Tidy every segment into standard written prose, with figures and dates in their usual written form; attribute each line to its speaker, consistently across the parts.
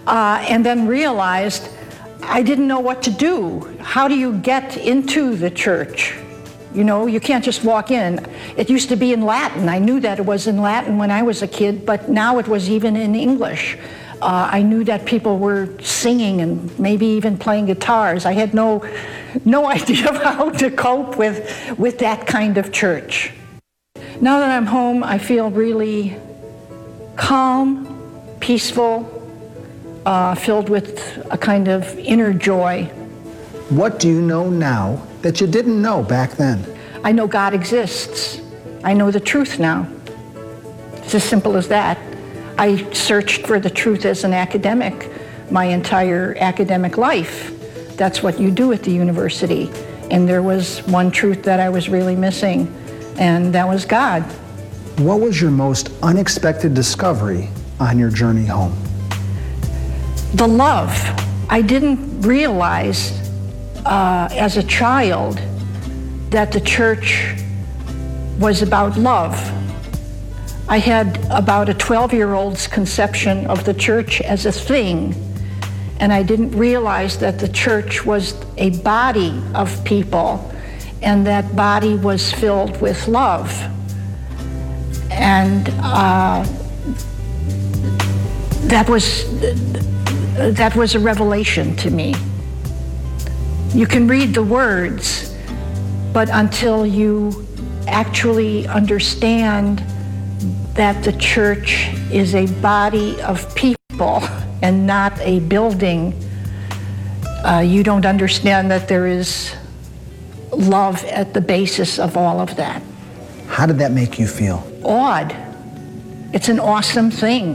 Speaker 1: and then realized I didn't know what to do. How do you get into the church? You know, you can't just walk in. It used to be in Latin. I knew that it was in Latin when I was a kid, but now it was even in English. I knew that people were singing and maybe even playing guitars. I had no idea of how to cope with that kind of church. Now that I'm home, I feel really calm, peaceful, filled with a kind of inner joy.
Speaker 2: What do you know now that you didn't know back then?
Speaker 1: I know God exists. I know the truth now. It's as simple as that. I searched for the truth as an academic my entire academic life. That's what you do at the university. And there was one truth that I was really missing, and that was God.
Speaker 2: What was your most unexpected discovery on your journey home?
Speaker 1: The love. I didn't realize as a child that the church was about love. I had about a 12-year-old's conception of the church as a thing, and I didn't realize that the church was a body of people, and that body was filled with love. And that was a revelation to me. You can read the words, but until you actually understand that the church is a body of people and not a building, you don't understand that there is love at the basis of all of that.
Speaker 2: How did that make you feel?
Speaker 1: Awed. It's an awesome thing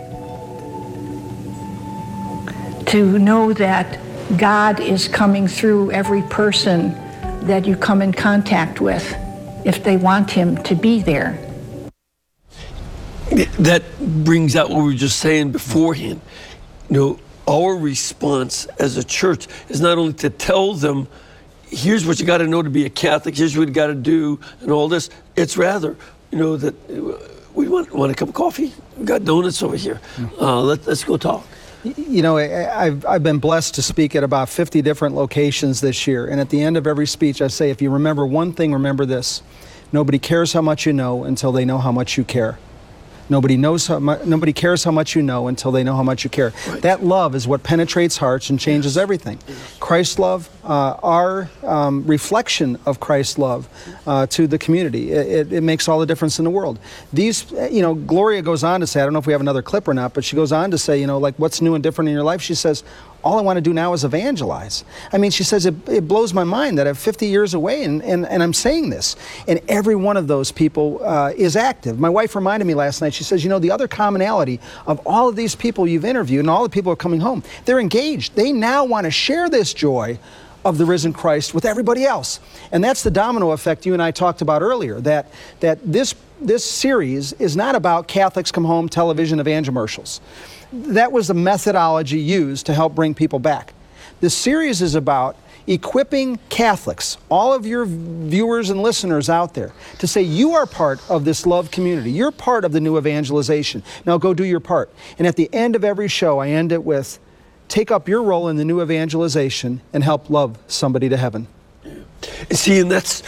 Speaker 1: to know that God is coming through every person that you come in contact with if they want him to be there.
Speaker 3: That brings out what we were just saying beforehand. You know, our response as a church is not only to tell them, here's what you got to know to be a Catholic, here's what you got to do, and all this. It's rather, you know, that we want a cup of coffee? We got donuts over here. Let's go talk.
Speaker 4: You know, I've been blessed to speak at about 50 different locations this year. And at the end of every speech, I say, if you remember one thing, remember this. Nobody cares how much you know until they know how much you care. Nobody cares how much you know until they know how much you care. Right. That love is what penetrates hearts and changes everything. Christ's love, our reflection of Christ's love to the community, it makes all the difference in the world. These, you know, Gloria goes on to say, I don't know if we have another clip or not, but she goes on to say, you know, like, what's new and different in your life? She says, all I want to do now is evangelize. I mean, she says, it blows my mind that I'm 50 years away and I'm saying this. And every one of those people is active. My wife reminded me last night, she says, you know, the other commonality of all of these people you've interviewed and all the people who are coming home, they're engaged. They now want to share this joy of the risen Christ with everybody else. And that's the domino effect you and I talked about earlier, that this series is not about Catholics Come Home television evangelicals. That was the methodology used to help bring people back. The series is about equipping Catholics, all of your viewers and listeners out there, to say you are part of this love community. You're part of the new evangelization. Now go do your part. And at the end of every show, I end it with, take up your role in the new evangelization and help love somebody to heaven.
Speaker 3: See, and that's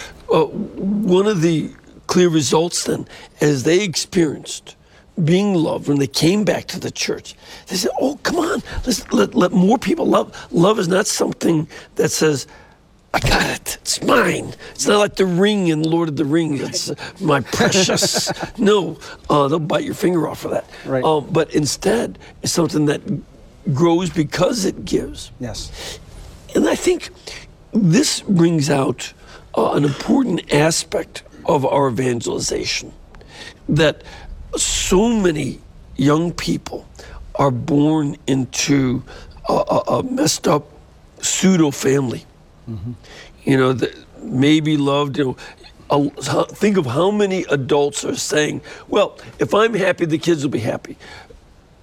Speaker 3: one of the clear results then, as they experienced being loved when they came back to the church. They said, oh, come on, let's let more people love. Love is not something that says, I got it, it's mine. It's not like the ring in Lord of the Rings. It's my precious. No, they'll bite your finger off for that.
Speaker 4: Right.
Speaker 3: But instead, it's something that grows because it gives.
Speaker 4: Yes.
Speaker 3: And I think this brings out an important aspect of our evangelization, that so many young people are born into a messed up pseudo family. Mm-hmm. You know, that may be loved. You know, think of how many adults are saying, well, if I'm happy, the kids will be happy.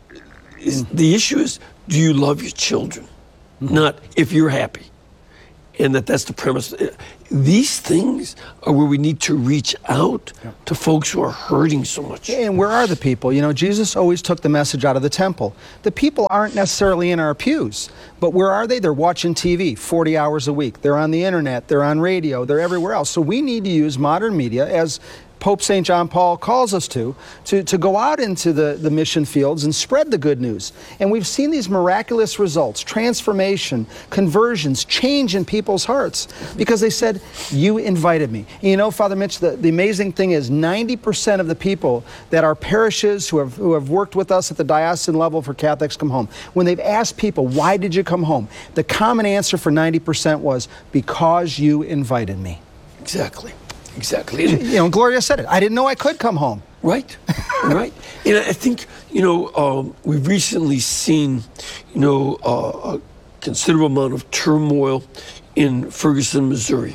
Speaker 3: The issue is, do you love your children? Mm-hmm. Not if you're happy. and that's the premise. These things are where we need to reach out to folks who are hurting so much.
Speaker 4: And where are the people? You know, Jesus always took the message out of the temple. The people aren't necessarily in our pews, but where are they? They're watching TV 40 hours a week. They're on the internet, they're on radio, they're everywhere else. So we need to use modern media, as Pope St. John Paul calls us to go out into the mission fields and spread the good news. And we've seen these miraculous results, transformation, conversions, change in people's hearts, because they said, you invited me. And you know, Father Mitch, the amazing thing is 90% of the people that our parishes who have worked with us at the diocesan level for Catholics Come Home, when they've asked people, why did you come home? The common answer for 90% was, because you invited me.
Speaker 3: Exactly.
Speaker 4: You know, Gloria said it. I didn't know I could come home.
Speaker 3: Right, right. And I think, we've recently seen, a considerable amount of turmoil in Ferguson, Missouri.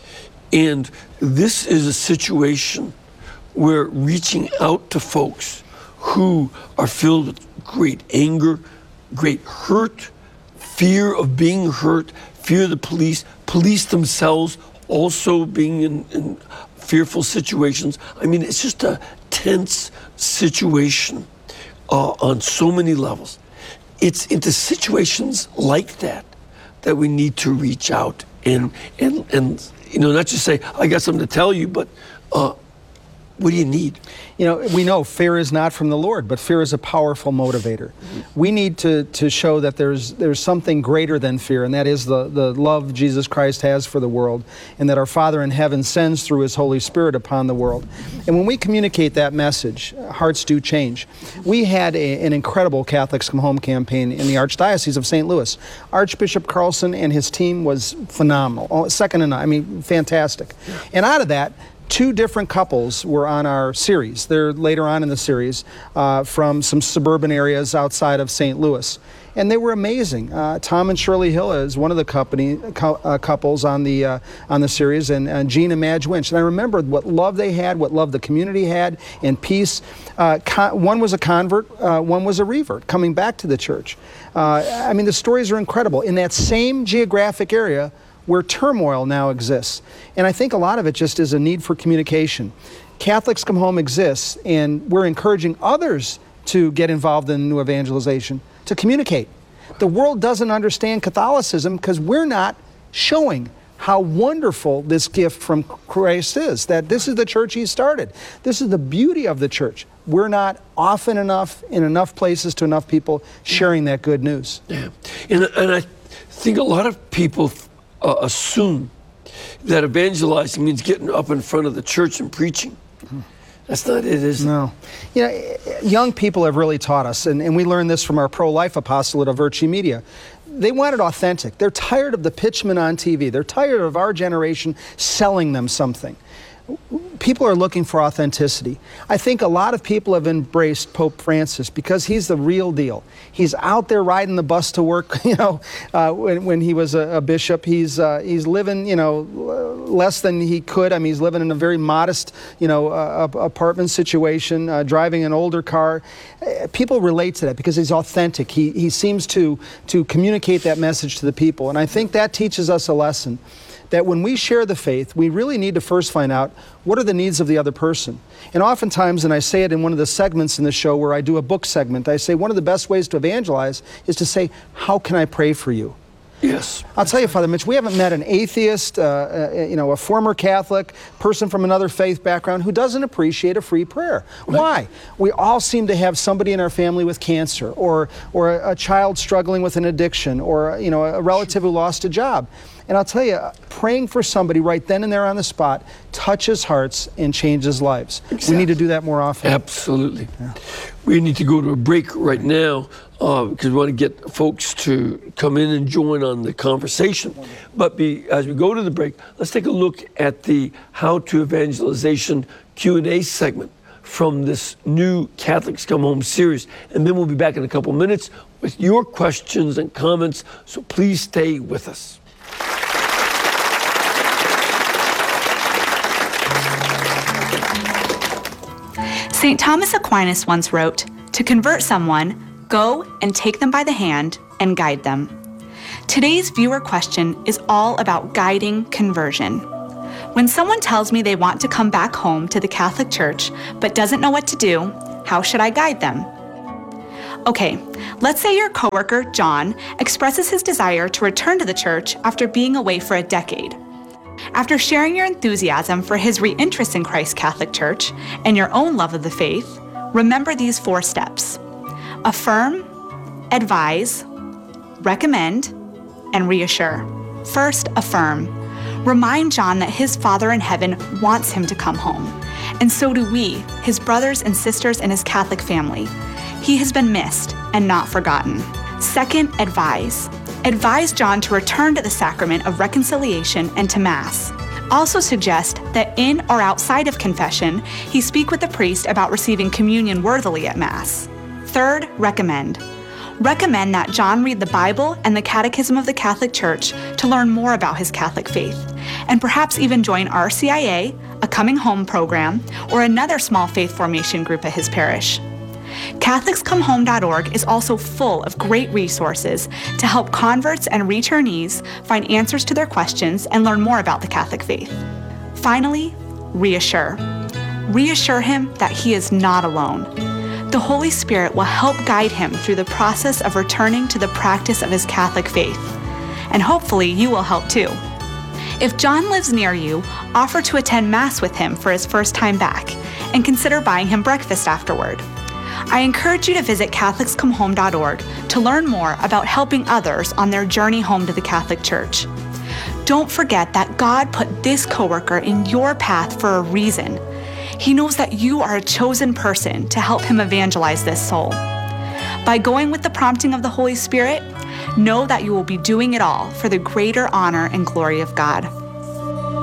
Speaker 3: And this is a situation where reaching out to folks who are filled with great anger, great hurt, fear of being hurt, fear of the police themselves also being in fearful situations. I mean, it's just a tense situation on so many levels. It's into situations like that we need to reach out and not just say, I got something to tell you, but what do you need? You know,
Speaker 4: we know fear is not from the Lord, but fear is a powerful motivator. We need to show that there's something greater than fear, and that is the love Jesus Christ has for the world, and that our Father in heaven sends through His Holy Spirit upon the world. And when we communicate that message, hearts do change. We had an incredible Catholics Come Home campaign in the Archdiocese of St. Louis. Archbishop Carlson and his team was phenomenal, second to none. I mean, fantastic. And out of that, 2 different couples were on our series. They're later on in the series from some suburban areas outside of St. Louis. And they were amazing. Tom and Shirley Hill is one of the couples on the series, and Gene and Madge Winch. And I remembered what love they had, what love the community had, and peace. One was a convert, one was a revert, coming back to the church. I mean, the stories are incredible. In that same geographic area where turmoil now exists. And I think a lot of it just is a need for communication. Catholics Come Home exists, and we're encouraging others to get involved in new evangelization, to communicate. The world doesn't understand Catholicism because we're not showing how wonderful this gift from Christ is, that this is the church He started. This is the beauty of the church. We're not often enough, in enough places, to enough people sharing that good news. Yeah.
Speaker 3: And I think a lot of people assume that evangelizing means getting up in front of the church and preaching. That's not it, is it?
Speaker 4: No. You know, young people have really taught us, and we learned this from our pro-life apostolate of Virtue Media. They want it authentic. They're tired of the pitchmen on TV. They're tired of our generation selling them something. People are looking for authenticity. I think a lot of people have embraced Pope Francis because he's the real deal. He's out there riding the bus to work, when he was a bishop. He's living, less than he could. I mean, he's living in a very modest, apartment situation, driving an older car. People relate to that because he's authentic. He seems to communicate that message to the people. And I think that teaches us a lesson, that when we share the faith, we really need to first find out what are the needs of the other person. And oftentimes, and I say it in one of the segments in the show where I do a book segment, I say one of the best ways to evangelize is to say, how can I pray for you?
Speaker 3: Yes.
Speaker 4: I'll tell you, Father Mitch, we haven't met an atheist, a former Catholic, person from another faith background who doesn't appreciate a free prayer. Right. Why? We all seem to have somebody in our family with cancer, or a child struggling with an addiction, or a relative who lost a job. And I'll tell you, praying for somebody right then and there on the spot touches hearts and changes lives. Exactly. We need to do that more often.
Speaker 3: Absolutely. Yeah. We need to go to a break right now because we want to get folks to come in and join on the conversation. But as we go to the break, let's take a look at the How to Evangelization Q&A segment from this new Catholics Come Home series. And then we'll be back in a couple minutes with your questions and comments, so please stay with us.
Speaker 5: St. Thomas Aquinas once wrote, "To convert someone, go and take them by the hand and guide them." Today's viewer question is all about guiding conversion. When someone tells me they want to come back home to the Catholic Church but doesn't know what to do, how should I guide them? Okay, let's say your coworker, John, expresses his desire to return to the church after being away for a decade. After sharing your enthusiasm for his reinterest in Christ Catholic Church and your own love of the faith, remember these 4 steps: affirm, advise, recommend, and reassure. First, affirm. Remind John that his Father in heaven wants him to come home, and so do we, his brothers and sisters in his Catholic family. He has been missed and not forgotten. Second, advise. Advise John to return to the sacrament of reconciliation and to Mass. Also suggest that in or outside of confession, he speak with the priest about receiving communion worthily at Mass. Third, recommend. Recommend that John read the Bible and the Catechism of the Catholic Church to learn more about his Catholic faith, and perhaps even join RCIA, a Coming Home program, or another small faith formation group at his parish. CatholicsComeHome.org is also full of great resources to help converts and returnees find answers to their questions and learn more about the Catholic faith. Finally, reassure. Reassure him that he is not alone. The Holy Spirit will help guide him through the process of returning to the practice of his Catholic faith. And hopefully you will help too. If John lives near you, offer to attend Mass with him for his first time back, and consider buying him breakfast afterward. I encourage you to visit CatholicsComeHome.org to learn more about helping others on their journey home to the Catholic Church. Don't forget that God put this coworker in your path for a reason. He knows that you are a chosen person to help him evangelize this soul. By going with the prompting of the Holy Spirit, know that you will be doing it all for the greater honor and glory of God.